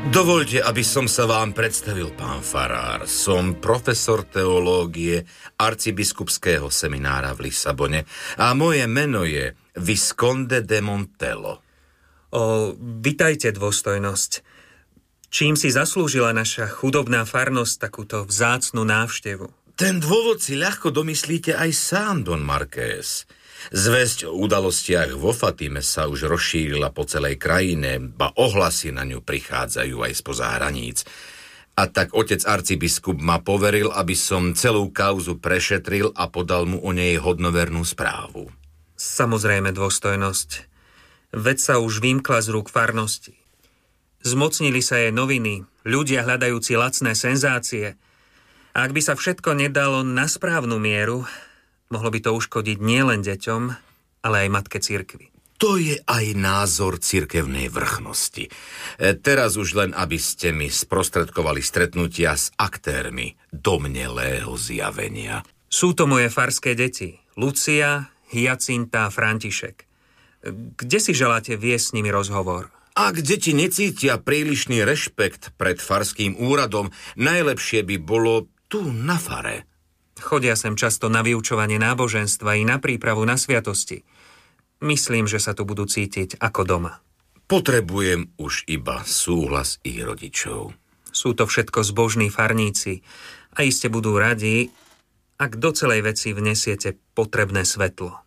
Dovoľte, aby som sa vám predstavil, pán farár. Som profesor teológie arcibiskupského seminára v Lisabone a moje meno je Visconde de Montello. Vitajte, dôstojnosť. Čím si zaslúžila naša chudobná farnosť takúto vzácnu návštevu? Ten dôvod si ľahko domyslíte aj sám, Don Marqués. Zvesť o udalostiach vo Fatime sa už rozšírila po celej krajine, ba ohlasy na ňu prichádzajú aj spoza hraníc. A tak otec arcibiskup ma poveril, aby som celú kauzu prešetril a podal mu o nej hodnovernú správu. Samozrejme, dôstojnosť. Vec sa už vymkla z rúk farnosti. Zmocnili sa jej noviny, ľudia hľadajúci lacné senzácie. A ak by sa všetko nedalo na správnu mieru, mohlo by to uškodiť nielen deťom, ale aj matke cirkvi. To je aj názor cirkevnej vrchnosti. Teraz už len, aby ste mi sprostredkovali stretnutia s aktérmi domnelého zjavenia. Sú to moje farské deti, Lucia, Hyacinta a František. Kde si želáte viesť s nimi rozhovor? Ak deti necítia prílišný rešpekt pred farským úradom, najlepšie by bolo tu na fare. Chodia sem často na vyučovanie náboženstva i na prípravu na sviatosti. Myslím, že sa tu budú cítiť ako doma. Potrebujem už iba súhlas ich rodičov. Sú to všetko zbožní farníci a iste budú radi, ak do celej veci vnesiete potrebné svetlo.